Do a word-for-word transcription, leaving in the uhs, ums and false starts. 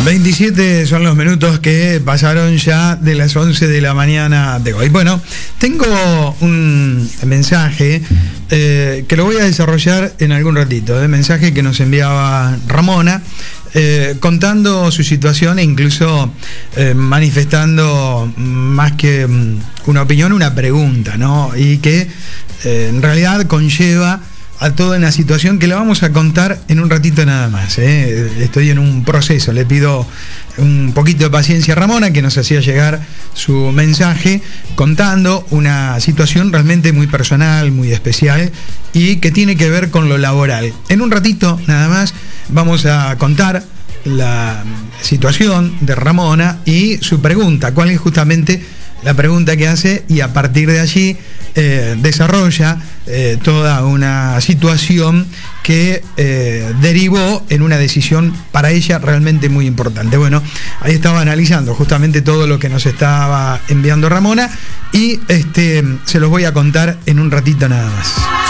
veintisiete son los minutos que pasaron ya de las once de la mañana de hoy. Bueno, tengo un mensaje eh, que lo voy a desarrollar en algún ratito. El mensaje que nos enviaba Ramona, eh, contando su situación e incluso eh, manifestando más que una opinión, una pregunta, ¿no? Y que eh, en realidad conlleva a toda una situación que la vamos a contar en un ratito nada más, ¿eh? Estoy en un proceso, le pido un poquito de paciencia a Ramona, que nos hacía llegar su mensaje contando una situación realmente muy personal, muy especial y que tiene que ver con lo laboral. En un ratito nada más vamos a contar la situación de Ramona y su pregunta, cuál es justamente la pregunta que hace, y a partir de allí eh, desarrolla eh, toda una situación que eh, derivó en una decisión para ella realmente muy importante. Bueno, ahí estaba analizando justamente todo lo que nos estaba enviando Ramona y este, se los voy a contar en un ratito nada más.